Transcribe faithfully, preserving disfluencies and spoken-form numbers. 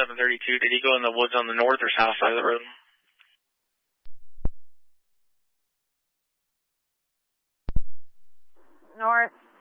seven thirty-two, did he go in the woods on the north or south side of the road? North.